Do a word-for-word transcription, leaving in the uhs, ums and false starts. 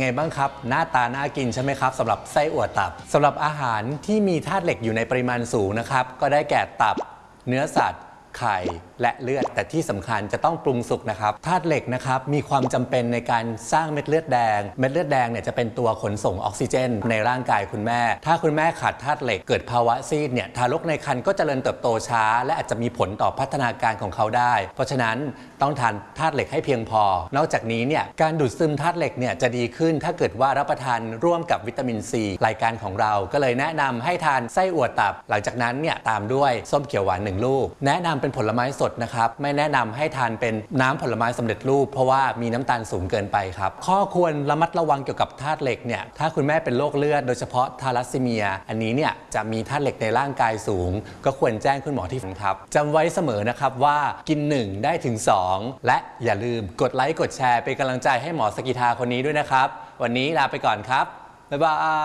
ไงบ้างครับหน้าตาน่ากินใช่ไหมครับสำหรับไส้อั่วตับสำหรับอาหารที่มีธาตุเหล็กอยู่ในปริมาณสูงนะครับก็ได้แก่ตับเนื้อสัตว์ไข่และเลือดแต่ที่สำคัญจะต้องปรุงสุกนะครับธาตุเหล็กนะครับมีความจำเป็นในการสร้างเม็ดเลือดแดงเม็ดเลือดแดงเนี่ยจะเป็นตัวขนส่งออกซิเจนในร่างกายคุณแม่ถ้าคุณแม่ขาดธาตุเหล็กเกิดภาวะซีดเนี่ยทารกในครรภ์ก็เจริญเติบโตช้าและอาจจะมีผลต่อพัฒนาการของเขาได้เพราะฉะนั้นต้องทานธาตุเหล็กให้เพียงพอนอกจากนี้เนี่ยการดูดซึมธาตุเหล็กเนี่ยจะดีขึ้นถ้าเกิดว่ารับประทานร่วมกับวิตามินซีรายการของเราก็เลยแนะนำให้ทานไส้อั่วตับหลังจากนั้นเนี่ยตามด้วยส้มเขียวหวานหนึ่งลูกแนะนำเป็นผลไม้สดนะครับไม่แนะนำให้ทานเป็นน้ำผลไม้สำเร็จรูปเพราะว่ามีน้ำตาลสูงเกินไปครับข้อควรระมัดระวังเกี่ยวกับธาตุเหล็กเนี่ยถ้าคุณแม่เป็นโรคเลือดโดยเฉพาะทาลัสซีเมียอันนี้เนี่ยจะมีธาตุเหล็กในร่างกายสูงก็ควรแจ้งคุณหมอที่ครับจำไว้เสมอนะครับว่ากินหนึ่งได้ถึงสองและอย่าลืมกดไลค์กดแชร์เป็นกำลังใจให้หมอสกิทาคนนี้ด้วยนะครับวันนี้ลาไปก่อนครับบ๊ายบาย